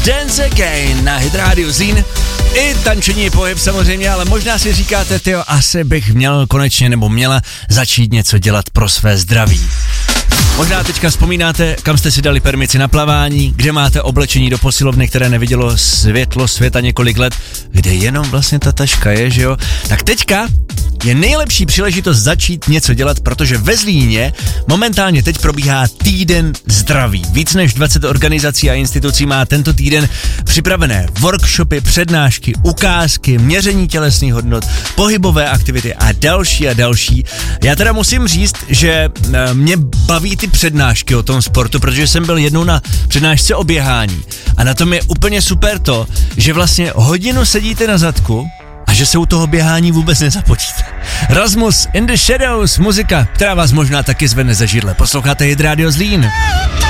Dance Again na Hit Radio Zlín. I tančení pohyb samozřejmě, ale možná si říkáte, tyjo, asi bych měl konečně nebo měla začít něco dělat pro své zdraví. Možná teďka vzpomínáte, kam jste si dali permici na plavání, kde máte oblečení do posilovny, které nevidělo světlo světa několik let, kde jenom vlastně ta taška je, že jo? Tak teďka je nejlepší příležitost začít něco dělat, protože ve Zlíně momentálně teď probíhá týden zdraví. Víc než 20 organizací a institucí má tento týden připravené workshopy, přednášky, ukázky, měření tělesných hodnot, pohybové aktivity a další a další. Já teda musím říct, že mě baví ty přednášky o tom sportu, protože jsem byl jednou na přednášce o běhání a na tom je úplně super to, že vlastně hodinu sedíte na zadku a že se u toho běhání vůbec nezapotíte. Rasmus in the Shadows, muzika, která vás možná taky zvedne ze židle. Posloucháte Hit Radio Zlín.